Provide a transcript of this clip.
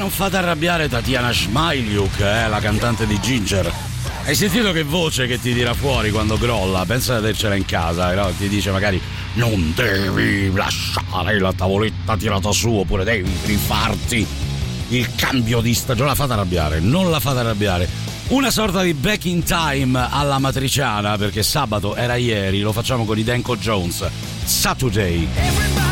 non fate arrabbiare Tatiana Shmailiuk, la cantante di Ginger. Hai sentito che voce che ti tira fuori quando crolla? Pensa di avercela in casa, no? Ti dice magari non devi lasciare la tavoletta tirata su, oppure devi rifarti il cambio di stagione. La fate arrabbiare, non la fate arrabbiare. Una sorta di back in time alla matriciana, perché sabato era ieri, lo facciamo con i Danko Jones. Saturday.